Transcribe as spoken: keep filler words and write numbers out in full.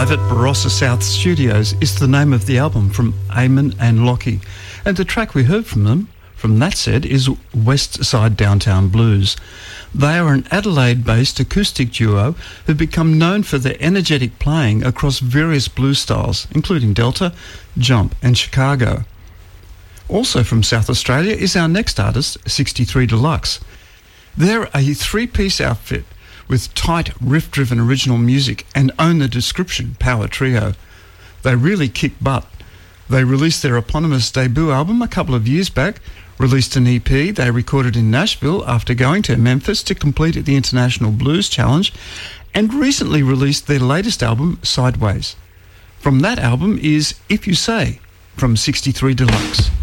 Live at Barossa South Studios is the name of the album from Eamon and Lockie. And the track we heard from them, from that set, is West Side Downtown Blues. They are an Adelaide-based acoustic duo who've become known for their energetic playing across various blues styles, including Delta, Jump and Chicago. Also from South Australia is our next artist, sixty-three Deluxe. They're a three-piece outfit with tight, riff-driven original music and own the description, power trio. They really kick butt. They released their eponymous debut album a couple of years back, released an E P they recorded in Nashville after going to Memphis to complete the International Blues Challenge, and recently released their latest album, Sideways. From that album is If You Say, from sixty-three Deluxe.